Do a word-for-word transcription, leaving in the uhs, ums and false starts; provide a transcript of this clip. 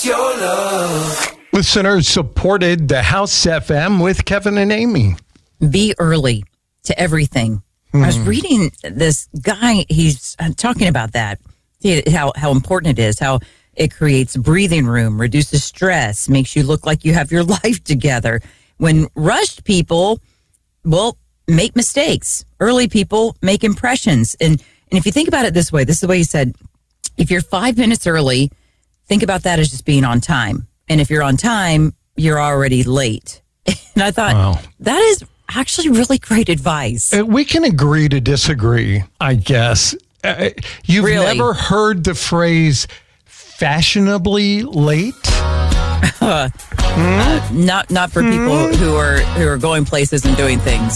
your love. Listeners supported the House F M with Kevin and Amy. Be early to everything. Mm. I was reading this guy, he's talking about that, how, how important it is, how it creates breathing room, reduces stress, makes you look like you have your life together. When rushed people, well, make mistakes. Early people make impressions. And, and if you think about it this way, this is the way he said, if you're five minutes early, think about that as just being on time. And if you're on time, you're already late. And I thought, wow. that is actually really great advice. Uh, we can agree to disagree, I guess. Uh, you've really? never heard the phrase fashionably late? uh, hmm? uh, not not for people hmm? who are who are going places and doing things.